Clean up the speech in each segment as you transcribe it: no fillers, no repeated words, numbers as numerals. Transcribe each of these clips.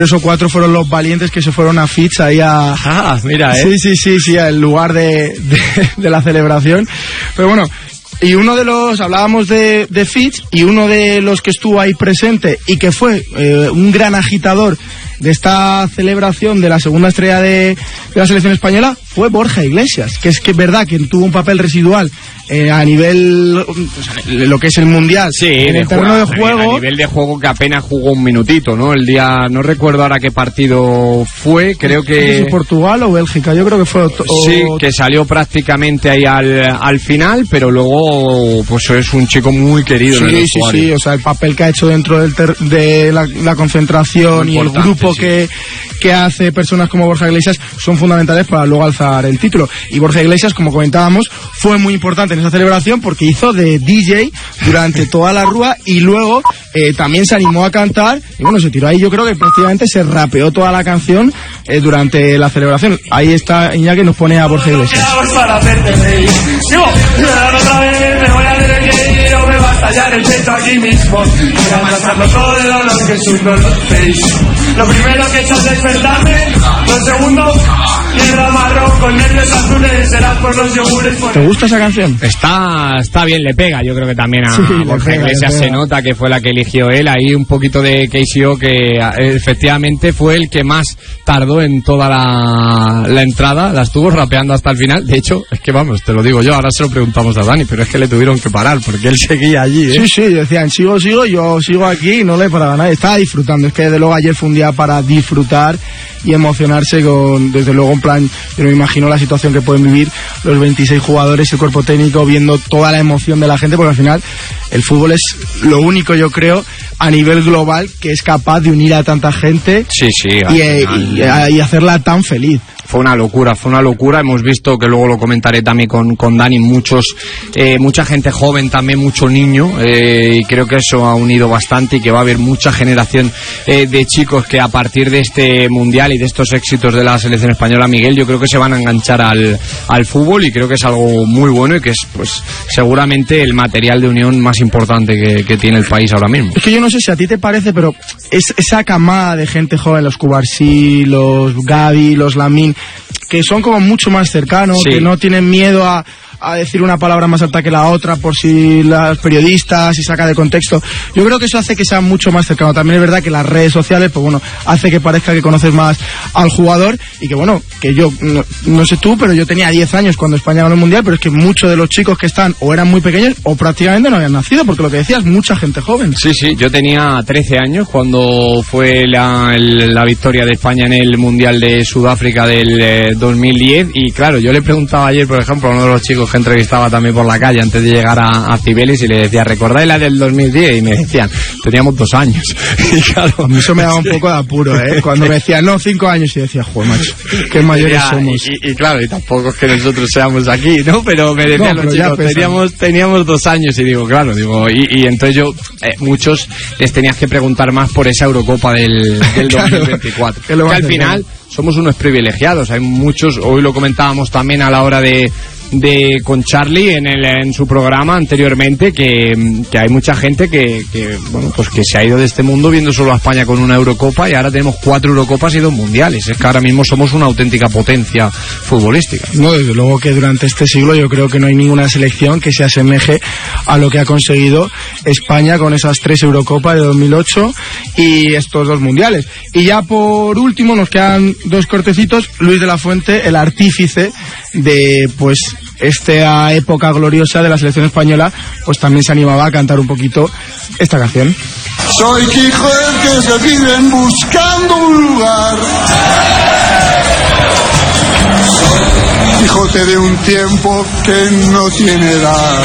3 o 4 fueron los valientes que se fueron a Fitch ahí a... Ah, mira, Sí, al lugar de la celebración. Pero bueno, y uno de los, hablábamos de Fitch, y uno de los que estuvo ahí presente y que fue un gran agitador de esta celebración de la segunda estrella de la selección española fue Borja Iglesias, que es verdad que tuvo un papel residual a nivel, lo que es el mundial, sí, en el terreno de juego. A nivel de juego que apenas jugó un minutito, ¿no? El día, no recuerdo ahora qué partido fue, creo que... Portugal o Bélgica, yo creo que fue... Sí, que salió prácticamente ahí al final, pero luego pues es un chico muy querido. Sí, o sea, el papel que ha hecho dentro de la concentración y el grupo que hace personas como Borja Iglesias son fundamentales para luego alzar el título. Y Borja Iglesias, como comentábamos, fue muy importante en esa celebración porque hizo de DJ durante toda la rúa y luego también se animó a cantar y bueno, se tiró ahí, yo creo que prácticamente se rapeó toda la canción durante la celebración. Ahí está Iñaki, nos pone a Borja Iglesias. Para hacerte reír. Yo, otra vez me voy a tener que ir o me va a estallar el pecho aquí mismo. Voy a pasarlo todo el dolor que es un dolor face. Lo primero que he hecho es despertarme. Lo segundo, tierra marrón con nervios azules. Será por los yogures. ¿Te gusta esa canción? Está bien, le pega. Yo creo que también a Borja Iglesias se nota que fue la que eligió él. Ahí un poquito de KCO que efectivamente fue el que más tardó en toda la entrada. La estuvo rapeando hasta el final. De hecho, es que vamos, te lo digo yo, ahora se lo preguntamos a Dani, pero es que le tuvieron que parar porque él seguía allí, ¿eh? Sí, decían, sigo, yo sigo aquí y no le paraba nadie. Estaba disfrutando, es que desde luego ayer fue un día para disfrutar y emocionarse con, desde luego, en plan, yo no me imagino la situación que pueden vivir los 26 jugadores, el cuerpo técnico, viendo toda la emoción de la gente, porque al final el fútbol es lo único, yo creo, a nivel global que es capaz de unir a tanta gente y hacerla tan feliz. Fue una locura. Hemos visto, que luego lo comentaré también con Dani, mucha gente joven también, mucho niño, y creo que eso ha unido bastante y que va a haber mucha generación de chicos que a partir de este mundial y de estos éxitos de la selección española, Miguel, yo creo que se van a enganchar al fútbol y creo que es algo muy bueno y que es pues seguramente el material de unión más importante que tiene el país ahora mismo. Es que yo no sé si a ti te parece, pero es esa camada de gente joven, los Cubarsí, los Gavi, los Lamine, que son como mucho más cercanos, sí, que no tienen miedo a decir una palabra más alta que la otra por si los periodistas, si saca de contexto. Yo creo que eso hace que sea mucho más cercano. También es verdad que las redes sociales, pues bueno, hace que parezca que conoces más al jugador y que bueno, que yo, no sé tú, pero yo tenía 10 años cuando España ganó el Mundial, pero es que muchos de los chicos que están o eran muy pequeños o prácticamente no habían nacido, porque lo que decías, mucha gente joven. Sí, yo tenía 13 años cuando fue la victoria de España en el Mundial de Sudáfrica del 2010 y claro, yo le preguntaba ayer, por ejemplo, a uno de los chicos que entrevistaba también por la calle antes de llegar a Cibeles y le decía, ¿recordáis la del 2010? Y me decían, teníamos 2 años. Y claro, a mí eso me daba un poco de apuro, cuando me decían, no, 5 años, y decía, joder, macho, qué mayores somos. Y claro, y tampoco es que nosotros seamos aquí, ¿no? Pero me decían los chicos, teníamos 2 años, y digo, claro, y entonces yo, muchos les tenías que preguntar más por esa Eurocopa del 2024. Claro, que al final somos unos privilegiados, hay muchos, hoy lo comentábamos también a la hora de con Charlie en su programa anteriormente que hay mucha gente que bueno, pues que se ha ido de este mundo viendo solo a España con una Eurocopa y ahora tenemos 4 Eurocopas y 2 mundiales. Es que ahora mismo somos una auténtica potencia futbolística. No, desde luego que durante este siglo yo creo que no hay ninguna selección que se asemeje a lo que ha conseguido España con esas 3 Eurocopas de 2008 y estos 2 mundiales. Y ya por último nos quedan 2 cortecitos. Luis de la Fuente, el artífice de pues esta época gloriosa de la selección española, pues también se animaba a cantar un poquito esta canción. Soy Quijote que se viven buscando un lugar, soy Quijote de un tiempo que no tiene edad,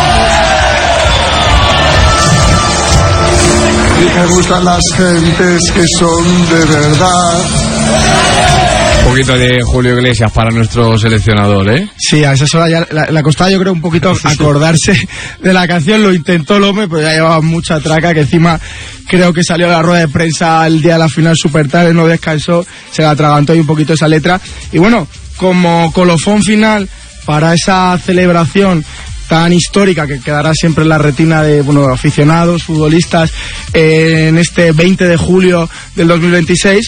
y me gustan las gentes que son de verdad. Un poquito de Julio Iglesias para nuestro seleccionador, ¿eh? Sí, a esas horas ya la costaba, yo creo, un poquito acordarse de la canción. Lo intentó el hombre, pero ya llevaba mucha traca, que encima creo que salió a la rueda de prensa el día de la final súper tarde, no descansó, se le atragantó ahí un poquito esa letra. Y bueno, como colofón final para esa celebración tan histórica que quedará siempre en la retina de aficionados, futbolistas, en este 20 de julio del 2026,